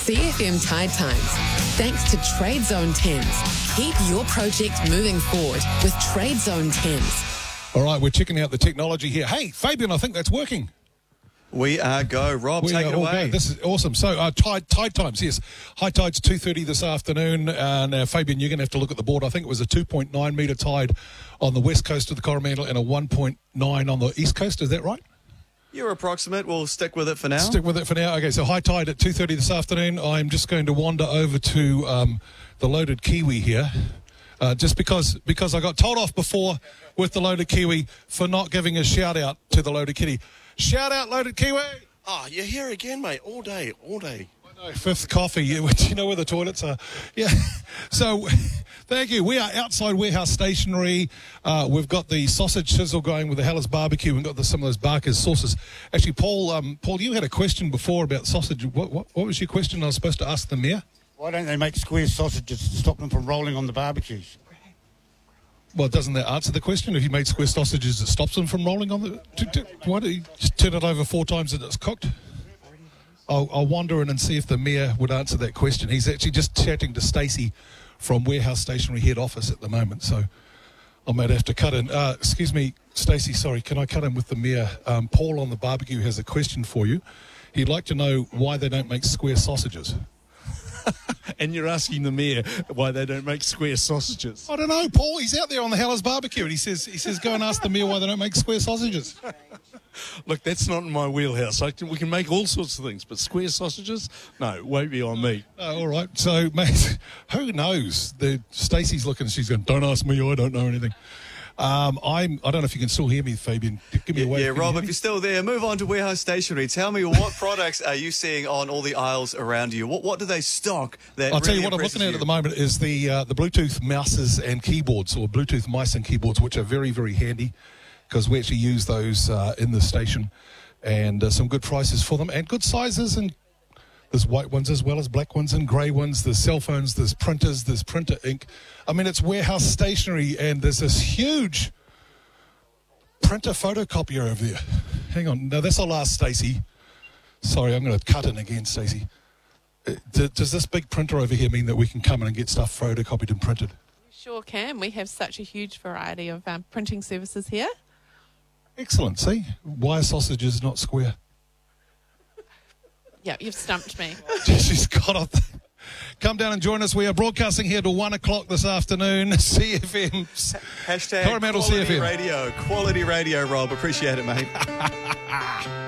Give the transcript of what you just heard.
CFM Tide Times. Thanks to Trade Zone 10s. Keep your project moving forward with Trade Zone 10s. All right, we're checking out the technology here. Hey, Fabian, I think that's working. We are go. Rob, take it away. This is awesome. So, tide times, yes. High tide's 2:30 this afternoon. Now, Fabian, you're going to have to look at the board. I think it was a 2.9 metre tide on the west coast of the Coromandel and a 1.9 on the east coast. Is that right? You're approximate. We'll stick with it for now. Stick with it for now. Okay, so high tide at 2:30 this afternoon. I'm just going to wander over to the Loaded Kiwi here. Just because I got told off before with the Loaded Kiwi for not giving a shout out to the Loaded Kitty. Shout out, Loaded Kiwi! Oh, you're here again, mate. All day. I know, fifth coffee. Do you know where the toilets are? Yeah. So, thank you. We are outside Warehouse Stationery. We've got the sausage sizzle going with the Hellas barbecue. We've got some of those Barker's sauces. Actually, Paul, you had a question before about sausage. What was your question I was supposed to ask the mayor? Why don't they make square sausages to stop them from rolling on the barbecues? Well, doesn't that answer the question? If you made square sausages, it stops them from rolling on the... Why don't you just turn it over 4 times and it's cooked? I'll wander in and see if the mayor would answer that question. He's actually just chatting to Stacey from Warehouse Stationery head office at the moment, so I might have to cut in. Excuse me, Stacey, sorry, can I cut in with the mayor? Paul on the barbecue has a question for you. He'd like to know why they don't make square sausages. And you're asking the mayor why they don't make square sausages. I don't know, Paul. He's out there on the Hellas barbecue, and he says, go and ask the mayor why they don't make square sausages. Look, that's not in my wheelhouse. We can make all sorts of things, but square sausages? No, won't be on me. Oh, all right. So, mate, who knows? Stacey's looking, she's going, don't ask me, I don't know anything. I don't know if you can still hear me, Fabian. Give me a wave. Yeah, Rob, if you're still there, move on to Warehouse Stationery. Tell me, what products are you seeing on all the aisles around you? What do they stock that I'll tell you really what I'm looking impresses at the moment is the Bluetooth mouses and keyboards, or Bluetooth mice and keyboards, which are very, very handy because we actually use those in the station, and some good prices for them and good sizes, and there's white ones as well as black ones and grey ones. There's cell phones, there's printers, there's printer ink. I mean, it's Warehouse Stationery, and there's this huge printer photocopier over there. Hang on. No, that's our last, Stacey. Sorry, I'm going to cut in again, Stacey. Does this big printer over here mean that we can come in and get stuff photocopied and printed? Sure can. We have such a huge variety of printing services here. Excellent. See? Why are sausages not square? Yeah, you've stumped me. She's got off. Come down and join us. We are broadcasting here till 1 o'clock this afternoon. CFM. Hashtag Coromandel quality CFM. radio. Quality radio, Rob. Appreciate it, mate.